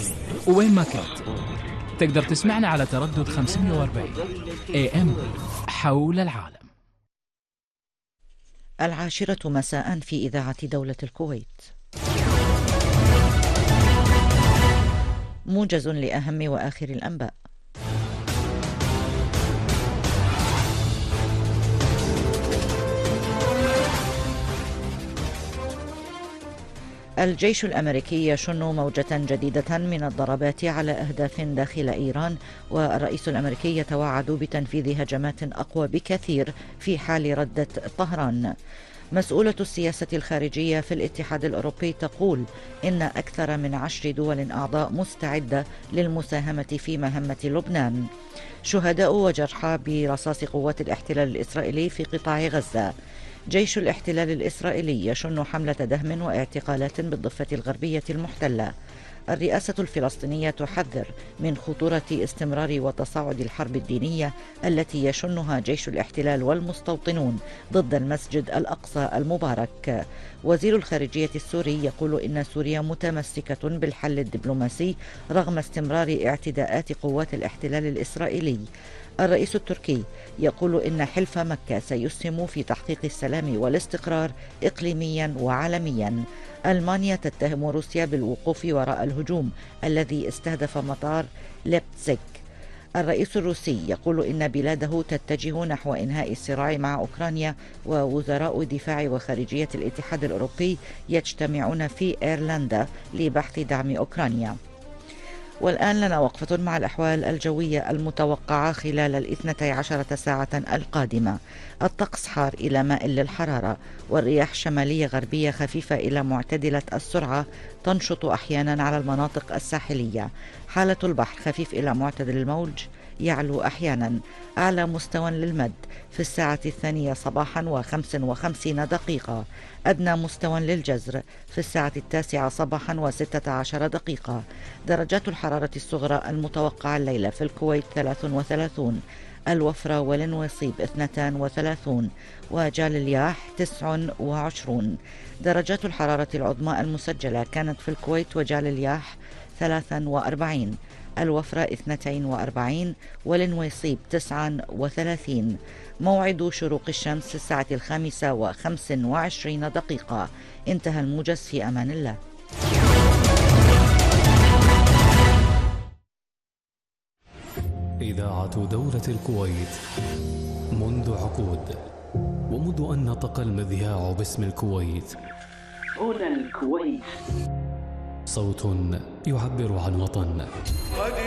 وين ما كنت تقدر تسمعنا على تردد 540 AM حول العالم. 10 مساء في إذاعة دولة الكويت. موجز لأهم وآخر الأنباء. الجيش الأمريكي يشن موجة جديدة من الضربات على أهداف داخل إيران، والرئيس الأمريكي يتوعد بتنفيذ هجمات أقوى بكثير في حال ردة طهران. مسؤولة السياسة الخارجية في الاتحاد الأوروبي تقول إن أكثر من 10 دول أعضاء مستعدة للمساهمة في مهمة لبنان. شهداء وجرحى برصاص قوات الاحتلال الإسرائيلي في قطاع غزة. جيش الاحتلال الإسرائيلي يشن حملة دهم واعتقالات بالضفة الغربية المحتلة. الرئاسة الفلسطينية تحذر من خطورة استمرار وتصاعد الحرب الدينية التي يشنها جيش الاحتلال والمستوطنون ضد المسجد الأقصى المبارك. وزير الخارجية السوري يقول إن سوريا متمسكة بالحل الدبلوماسي رغم استمرار اعتداءات قوات الاحتلال الإسرائيلي. الرئيس التركي يقول إن حلف مكة سيسهم في تحقيق السلام والاستقرار إقليميا وعالميا. ألمانيا تتهم روسيا بالوقوف وراء الهجوم الذي استهدف مطار ليبتسك. الرئيس الروسي يقول إن بلاده تتجه نحو إنهاء الصراع مع أوكرانيا، ووزراء دفاع وخارجية الاتحاد الأوروبي يجتمعون في إيرلندا لبحث دعم أوكرانيا. والآن لنا وقفة مع الأحوال الجوية المتوقعة خلال 12 ساعة القادمة. الطقس حار إلى مائل للحرارة، والرياح شمالية غربية خفيفة إلى معتدلة السرعة تنشط أحيانا على المناطق الساحلية. حالة البحر خفيف إلى معتدل الموج، يعلو أحيانا. أعلى مستوى للمد في الساعة 2 صباحا و55 دقيقة. أدنى مستوى للجزر في الساعة 9 صباحا و16 دقيقة. درجات الحرارة الصغرى المتوقعة الليلة في الكويت 33، الوفرة والنويصيب 32، وجال الياح 29. درجات الحرارة العظمى المسجلة كانت في الكويت وجال الياح 43، الوفرة 42، والنويصيب 39. موعد شروق الشمس الساعة 5:25 دقيقة. انتهى الموجز، في أمان الله. إذاعة دولة الكويت منذ عقود، ومنذ أن نطق المذياع باسم الكويت. هنا الكويت، صوت يعبر عن وطن.